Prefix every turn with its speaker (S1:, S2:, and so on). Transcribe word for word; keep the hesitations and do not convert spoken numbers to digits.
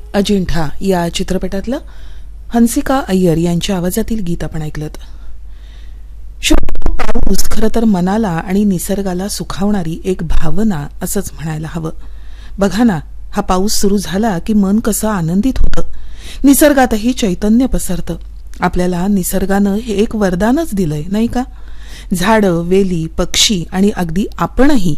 S1: अजिंठा या चित्रपटातलं हंसिका अय्यर यांच्या आवाजातील गीत आपण ऐकलं. पाऊस खरं तर मनाला आणि निसर्गाला सुखावणारी एक भावना असंच म्हणायला हवं. बघा ना, हा पाऊस सुरू झाला की मन कसं आनंदित होतं. निसर्गातही चैतन्य पसरतं. आपल्याला निसर्गानं हे एक वरदानच दिलंय नाही का. झाडं, वेली, पक्षी आणि अगदी आपणही